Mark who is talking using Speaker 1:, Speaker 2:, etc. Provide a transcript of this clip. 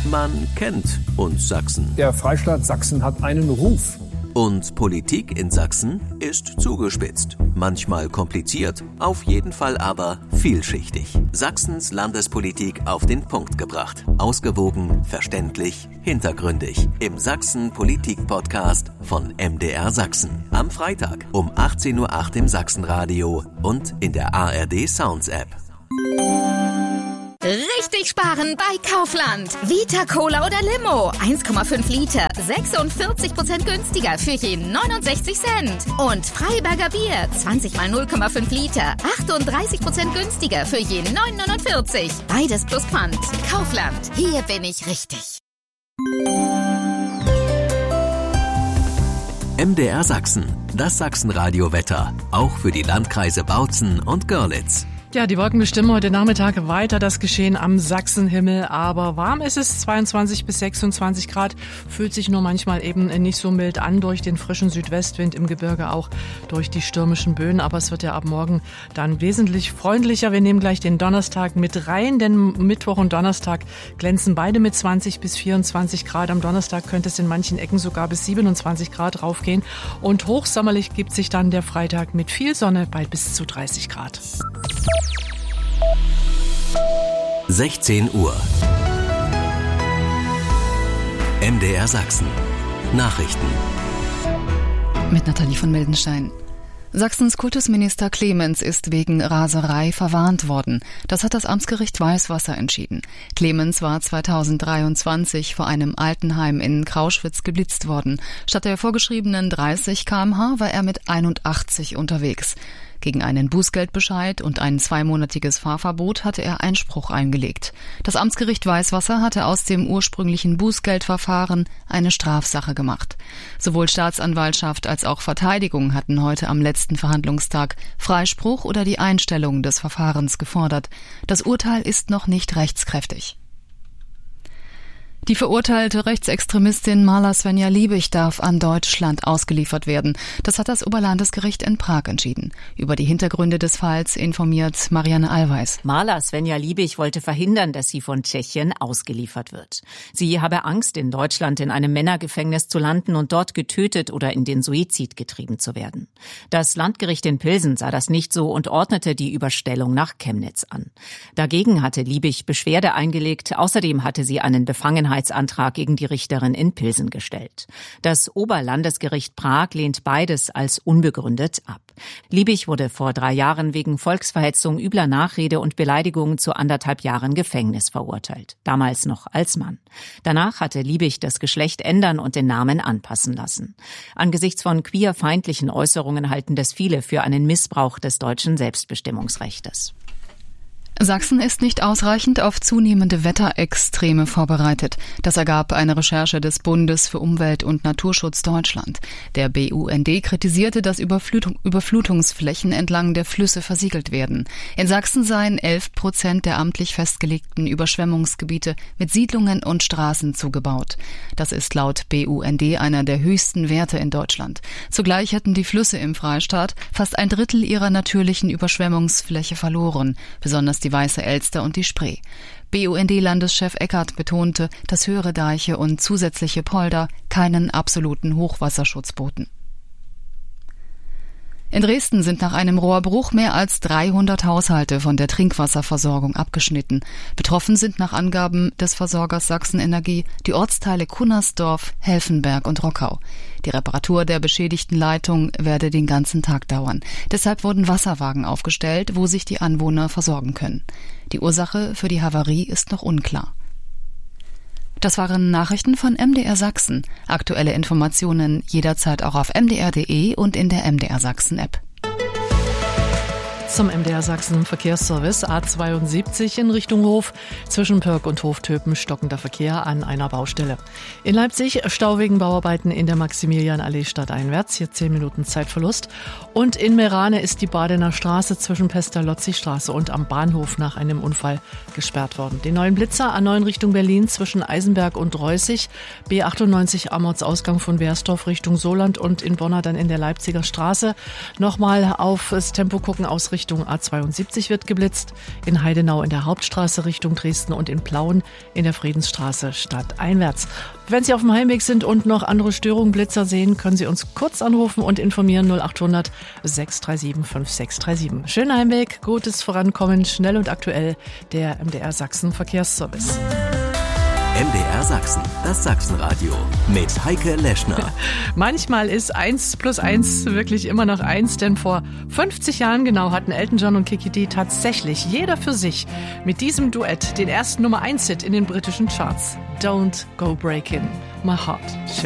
Speaker 1: Man kennt uns Sachsen.
Speaker 2: Der Freistaat Sachsen hat einen Ruf.
Speaker 1: Und Politik in Sachsen ist zugespitzt. Manchmal kompliziert, auf jeden Fall aber vielschichtig. Sachsens Landespolitik auf den Punkt gebracht. Ausgewogen, verständlich, hintergründig. Im Sachsen-Politik-Podcast von MDR Sachsen. Am Freitag um 18:08 Uhr im Sachsenradio und in der ARD Sounds App.
Speaker 3: Richtig sparen bei Kaufland. Vita Cola oder Limo. 1,5 Liter. 46% günstiger für je 69 Cent. Und Freiberger Bier. 20 mal 0,5 Liter. 38% günstiger für je 9,49. Beides plus Pfand. Kaufland. Hier bin ich richtig.
Speaker 1: MDR Sachsen. Das Sachsenradio-Wetter. Auch für die Landkreise Bautzen und Görlitz.
Speaker 4: Ja, die Wolken bestimmen heute Nachmittag weiter das Geschehen am Sachsenhimmel, aber warm ist es, 22 bis 26 Grad, fühlt sich nur manchmal eben nicht so mild an durch den frischen Südwestwind im Gebirge, auch durch die stürmischen Böen, aber es wird ja ab morgen dann wesentlich freundlicher. Wir nehmen gleich den Donnerstag mit rein, denn Mittwoch und Donnerstag glänzen beide mit 20 bis 24 Grad. Am Donnerstag könnte es in manchen Ecken sogar bis 27 Grad raufgehen und hochsommerlich gibt sich dann der Freitag mit viel Sonne bei bis zu 30 Grad.
Speaker 1: 16 Uhr. MDR Sachsen. Nachrichten.
Speaker 5: Mit Nathalie von Mildenstein. Sachsens Kultusminister Clemens ist wegen Raserei verwarnt worden. Das hat das Amtsgericht Weißwasser entschieden. Clemens war 2023 vor einem Altenheim in Krauschwitz geblitzt worden. Statt der vorgeschriebenen 30 km/h war er mit 81 unterwegs. Gegen einen Bußgeldbescheid und ein 2-monatiges Fahrverbot hatte er Einspruch eingelegt. Das Amtsgericht Weißwasser hatte aus dem ursprünglichen Bußgeldverfahren eine Strafsache gemacht. Sowohl Staatsanwaltschaft als auch Verteidigung hatten heute am letzten Verhandlungstag Freispruch oder die Einstellung des Verfahrens gefordert. Das Urteil ist noch nicht rechtskräftig. Die verurteilte Rechtsextremistin Marla Svenja Liebig darf an Deutschland ausgeliefert werden. Das hat das Oberlandesgericht in Prag entschieden. Über die Hintergründe des Falls informiert Marianne Allweis.
Speaker 6: Marla Svenja Liebig wollte verhindern, dass sie von Tschechien ausgeliefert wird. Sie habe Angst, in Deutschland in einem Männergefängnis zu landen und dort getötet oder in den Suizid getrieben zu werden. Das Landgericht in Pilsen sah das nicht so und ordnete die Überstellung nach Chemnitz an. Dagegen hatte Liebig Beschwerde eingelegt. Außerdem hatte sie einen Befangenheitsantrag gegen die Richterin in Pilsen gestellt. Das Oberlandesgericht Prag lehnt beides als unbegründet ab. Liebig wurde vor 3 Jahren wegen Volksverhetzung, übler Nachrede und Beleidigung zu 1,5 Jahren Gefängnis verurteilt. Damals noch als Mann. Danach hatte Liebig das Geschlecht ändern und den Namen anpassen lassen. Angesichts von queerfeindlichen Äußerungen halten das viele für einen Missbrauch des deutschen Selbstbestimmungsrechtes.
Speaker 5: Sachsen ist nicht ausreichend auf zunehmende Wetterextreme vorbereitet. Das ergab eine Recherche des Bundes für Umwelt und Naturschutz Deutschland. Der BUND kritisierte, dass Überflutungsflächen entlang der Flüsse versiegelt werden. In Sachsen seien 11% der amtlich festgelegten Überschwemmungsgebiete mit Siedlungen und Straßen zugebaut. Das ist laut BUND einer der höchsten Werte in Deutschland. Zugleich hätten die Flüsse im Freistaat fast 1/3 ihrer natürlichen Überschwemmungsfläche verloren, besonders die Weiße Elster und die Spree. BUND-Landeschef Eckert betonte, dass höhere Deiche und zusätzliche Polder keinen absoluten Hochwasserschutz boten. In Dresden sind nach einem Rohrbruch mehr als 300 Haushalte von der Trinkwasserversorgung abgeschnitten. Betroffen sind nach Angaben des Versorgers Sachsenenergie die Ortsteile Kunnersdorf, Helfenberg und Rockau. Die Reparatur der beschädigten Leitung werde den ganzen Tag dauern. Deshalb wurden Wasserwagen aufgestellt, wo sich die Anwohner versorgen können. Die Ursache für die Havarie ist noch unklar. Das waren Nachrichten von MDR Sachsen. Aktuelle Informationen jederzeit auch auf mdr.de und in der MDR Sachsen App.
Speaker 4: Zum MDR Sachsen Verkehrsservice A72 in Richtung Hof. Zwischen Pörk und Hoftöpen stockender Verkehr an einer Baustelle. In Leipzig Stau wegen Bauarbeiten in der Maximilianallee stadteinwärts. Hier 10 Minuten Zeitverlust. Und in Meerane ist die Badener Straße zwischen Pestalozzi-Straße und am Bahnhof nach einem Unfall gesperrt worden. Den neuen Blitzer A9 Richtung Berlin zwischen Eisenberg und Reußig. B98 am Ortsausgang von Bersdorf Richtung Soland und in Bonner dann in der Leipziger Straße. Nochmal auf das Tempo gucken aus Richtung A72 wird geblitzt, in Heidenau in der Hauptstraße Richtung Dresden und in Plauen in der Friedensstraße stadteinwärts. Wenn Sie auf dem Heimweg sind und noch andere Störungen, Blitzer sehen, können Sie uns kurz anrufen und informieren 0800 637 5637. Schönen Heimweg, gutes Vorankommen, schnell und aktuell, der MDR Sachsen Verkehrsservice.
Speaker 1: MDR Sachsen, das Sachsenradio mit Heike Leschner.
Speaker 4: Manchmal ist 1 plus 1 wirklich immer noch 1, denn vor 50 Jahren genau hatten Elton John und Kiki Dee tatsächlich jeder für sich mit diesem Duett den ersten Nummer 1 Hit in den britischen Charts. Don't Go Breaking My Heart. Schön.